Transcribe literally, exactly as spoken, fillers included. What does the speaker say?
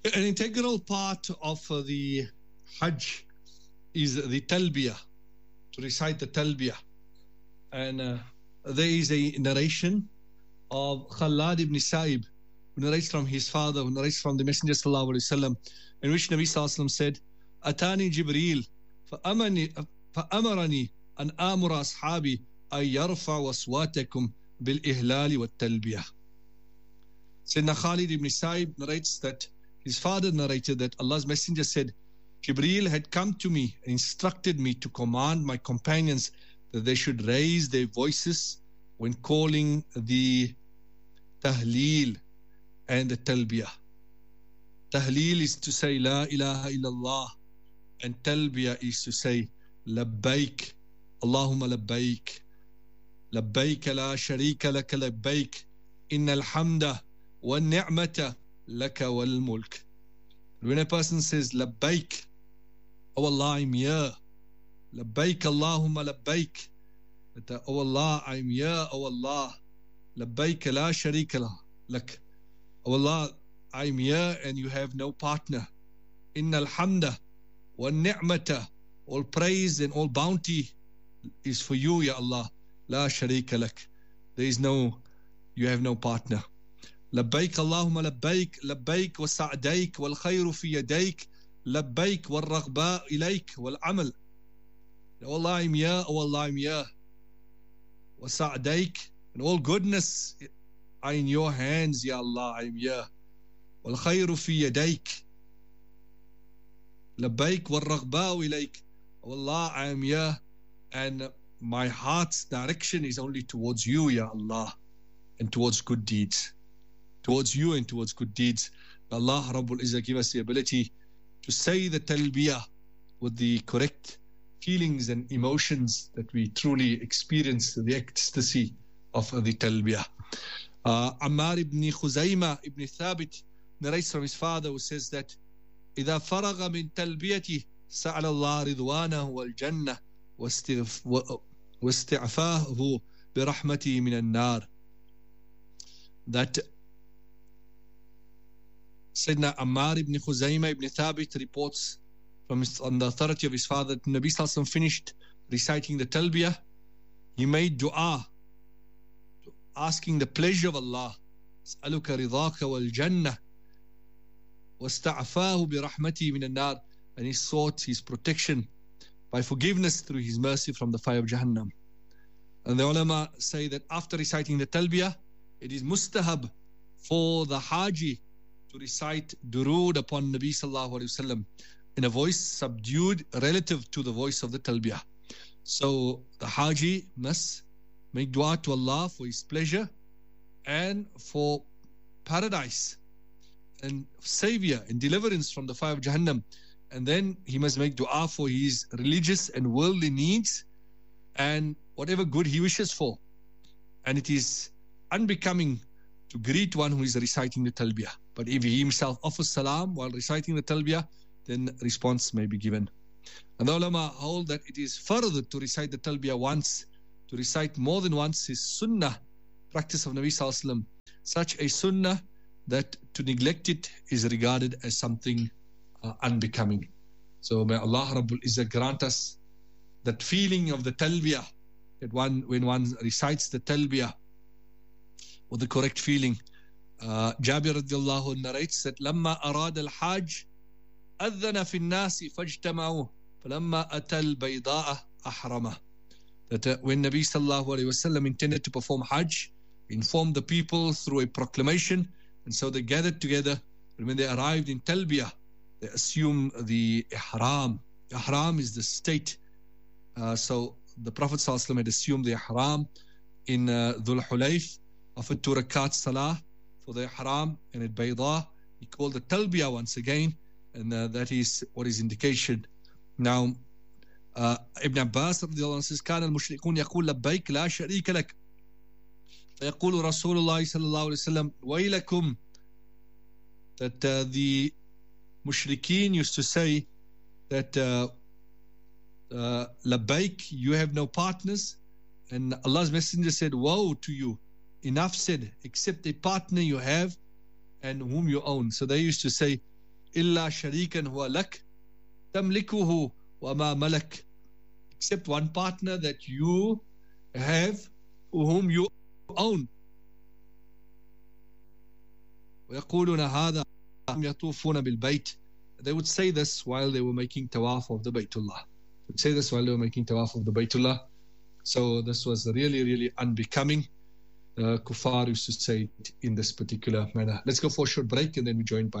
An integral part of uh, the Hajj is the Talbiyah, to recite the Talbiyah. And uh, there is a narration of Khalad ibn Sa'ib, who narrates from his father, who narrates from the Messenger sallallahu alaihi wasallam, in which Nabi sallallahu alaihi wasallam said, Atani Jibreel, فأمرني أن آمر أصحابي أن يرفعوا أصواتكم بالإهلال والتلبية. Sayyidina Khalid ibn Sa'ib narrates that his father narrated that Allah's Messenger said, Jibreel had come to me and instructed me to command my companions that they should raise their voices when calling the Tahleel and the Talbiyah. Tahleel is to say La ilaha illallah, and Talbiyah is to say Labbaik, Allahumma Labbaik, Labbaik la sharika laka Labbaik, innal hamda wa ni'mata laka wal mulk. When a person says Labbaik, oh Allah, I'm here. Labbaik Allahumma Labbaik. That, oh Allah, I'm here, oh Allah. Labbaik la sharika lak. Oh Allah, I'm here and you have no partner. Innal hamda wa ni'mata. All praise and all bounty is for you, Ya Allah. La sharika lak. There is no, you have no partner. لبيك اللهم لبيك لبيك وسعديك والخير في يديك لبيك والرغباء إليك والعمل. Oh Allah, I'm here, oh Allah, I'm here. وسعديك, and all goodness are in your hands, Ya Allah, I'm here. والخير في يديك لبيك والرغباء إليك. Oh Allah, I am here and my heart's direction is only towards you, Ya Allah, and towards good deeds. Towards you and towards good deeds. May Allah Rabbul Izzah give us the ability to say the talbiyah with the correct feelings and emotions that we truly experience the ecstasy of the talbiyah. Uh, Ammar ibn Khuzayma ibn Thabit narrates from his father, who says that إذا فرغ من تلبيته سأل الله رضوانه والجنة واستعفاه برحمته من النار. That Sayyidina Ammar ibn Khuzayma ibn Thabit reports from his, on the authority of his father, that Nabi Sallallahu Alaihi Wasallam finished reciting the talbiyah, he made dua asking the pleasure of Allah. أسألك رضاك والجنة واستعفاه برحمته من النار, and he sought his protection by forgiveness through his mercy from the fire of Jahannam. And the ulama say that after reciting the talbiyah, it is mustahab for the haji to recite durood upon Nabi Sallallahu Alaihi Wasallam in a voice subdued relative to the voice of the talbiyah. So the haji must make dua to Allah for his pleasure and for paradise and savior and deliverance from the fire of Jahannam. And then he must make dua for his religious and worldly needs and whatever good he wishes for. And it is unbecoming to greet one who is reciting the talbiyah. But if he himself offers salam while reciting the talbiyah, then response may be given. And the ulama hold that it is further to recite the talbiyah once. To recite more than once is sunnah, practice of Nabi Sallallahu Alaihi Wasallam. Such a sunnah that to neglect it is regarded as something uh, unbecoming. So may Allah Rabbul Izzah grant us that feeling of the talbiyah, that one, when one recites the talbiyah with the correct feeling. Uh, Jabir radiallahu narrates that لما أراد الحاج أذن في الناس فاجتمعوا فلما أتى البيضاء أحرمه. That uh, when Nabi sallallahu alaihi wasallam intended to perform Hajj, informed the people through a proclamation, and so they gathered together. And when they arrived in Talbiyah, they assumed the Ihram. Ihram is the state. Uh, so the Prophet sallallahu alaihi wasallam had assumed the Ihram in uh, Dhul Hulayf, offered two rakat salah for the Ihram, and at Bayda he called the Talbiyah once again, and uh, that is what is indication. Now uh, Ibn Abbas رضي الله عنه says كان المشركون يقول لبيك لا شريك لك فيقول رسول الله صلى الله عليه وسلم ويلكم. That uh, the mushrikeen used to say that uh, uh, labbaik, you have no partners, and Allah's Messenger said, woe to you, enough said, except a partner you have and whom you own. So they used to say إلا شريكا هو لك تملكه وما ملك, except one partner that you have whom you own. ويقولون هذا يطوفون بالبيت. They would say this while they were making tawaf of the Baytullah. They would say this while they were making tawaf of the Baytullah. So this was really, really unbecoming. Uh, Kuffar used to say it in this particular manner. Let's go for a short break and then we join by